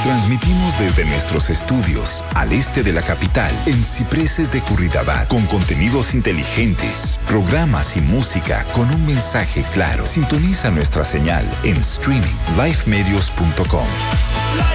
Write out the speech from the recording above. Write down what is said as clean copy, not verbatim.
Transmitimos desde nuestros estudios al este de la capital, en Cipreses de Curridabat, con contenidos inteligentes, programas y música con un mensaje claro. Sintoniza nuestra señal en streaming, lifemedios.com.